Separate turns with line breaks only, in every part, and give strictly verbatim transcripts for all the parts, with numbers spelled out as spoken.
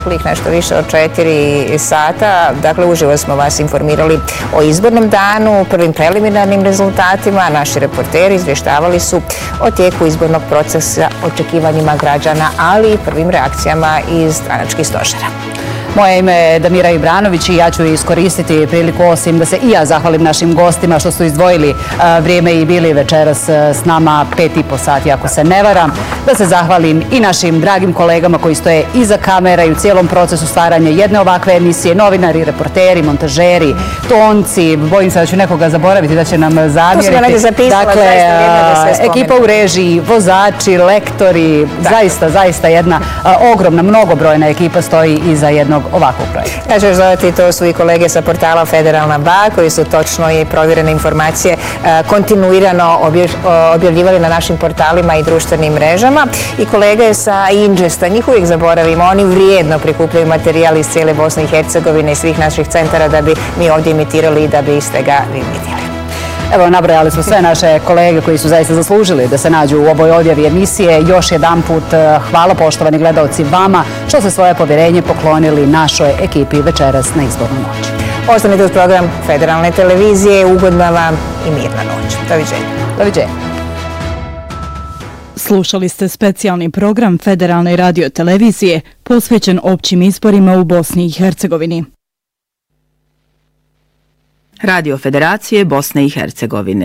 Nešto više od četiri sata. Dakle, uživo smo vas informirali o izbornom danu, prvim preliminarnim rezultatima. Naši reporteri izvještavali su o tijeku izbornog procesa, očekivanjima građana, ali i prvim reakcijama iz stranačkih stožera.
Moje ime je Damira Ibranović i ja ću iskoristiti priliku osim da se i ja zahvalim našim gostima što su izdvojili vrijeme i bili večeras s nama pet i po sati, ako se ne varam. Da se zahvalim i našim dragim kolegama koji stoje iza kamera i u cijelom procesu stvaranja jedne ovakve emisije, novinari, reporteri, montažeri, tonci, bojim se da ću nekoga zaboraviti da će nam zamjeriti. Dakle, ekipa u režiji, vozači, lektori, zaista, zaista jedna ogromna, mnogobrojna ekipa stoji iza jednog ovakvog projekta.
Ja ću još dodati, to su i kolege sa portala Federalna ba, koji su točno i provjerene informacije kontinuirano objavljivali na našim portalima i društvenim mrežama. I kolege sa Inđesta, njih uvijek zaboravimo, oni vrijedno prikupljaju materijal iz cijele Bosne i Hercegovine i svih naših centara da bi mi ovdje imitirali i da biste ga vi vidjeli.
Evo, nabrojali smo sve naše kolege koji su zaista zaslužili da se nađu u ovoj odjavi emisije. Još jedan put hvala, poštovani gledalci, vama što ste svoje povjerenje poklonili našoj ekipi večeras na izbornu noć.
Ostanite uz program Federalne televizije. Ugodna vam i mirna noć. Doviđenja.
Doviđenja.
Slušali ste specijalni program Federalne radio televizije posvećen općim izborima u Bosni i Hercegovini.
Radio Federacije Bosne i Hercegovine.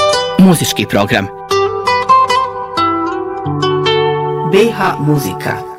Muzički program. B H muzika.